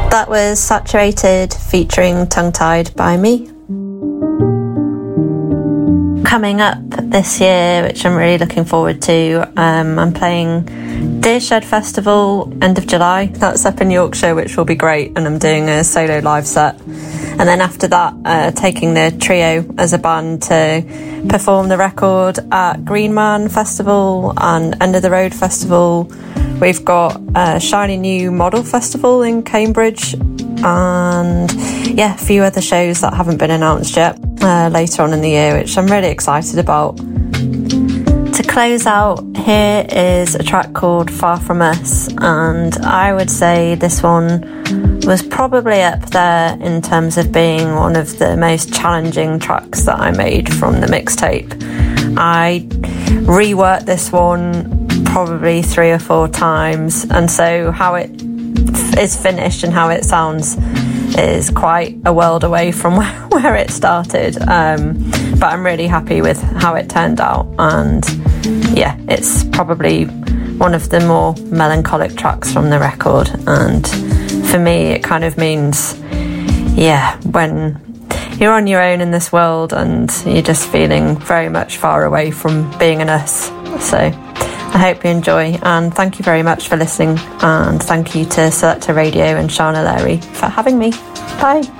That was Saturated featuring Tongue Tied by me. Coming up this year, which I'm really looking forward to, I'm playing Deershed Festival end of July. That's up in Yorkshire, which will be great, and I'm doing a solo live set. And then after that, taking the trio as a band to perform the record at Green Man Festival and End of the Road Festival. We've got a Shiny New Model Festival in Cambridge, and a few other shows that haven't been announced yet later on in the year, which I'm really excited about. To close out, here is a track called Far From Us, and I would say this one was probably up there in terms of being one of the most challenging tracks that I made from the mixtape. I reworked this one probably 3 or 4 times, and so how it is finished and how it sounds is quite a world away from where it started, but I'm really happy with how it turned out, and it's probably one of the more melancholic tracks from the record. And for me, it kind of means when you're on your own in this world and you're just feeling very much far away from being an us. So I hope you enjoy, and thank you very much for listening, and thank you to Selector Radio and Shana Larry for having me. Bye.